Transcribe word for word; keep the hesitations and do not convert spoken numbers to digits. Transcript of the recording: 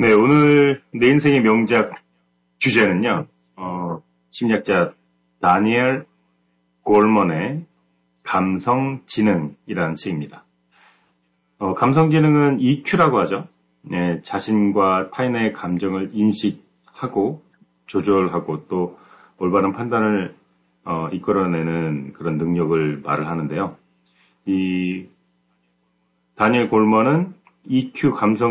네, 오늘 내 인생의 명작 주제는요, 어, 심리학자 다니엘 골먼의 감성지능이라는 책입니다. 어, 감성지능은 이큐라고 하죠. 네, 자신과 타인의 감정을 인식하고 조절하고 또 올바른 판단을 어, 이끌어내는 그런 능력을 말을 하는데요. 이 다니엘 골먼은 이큐 감성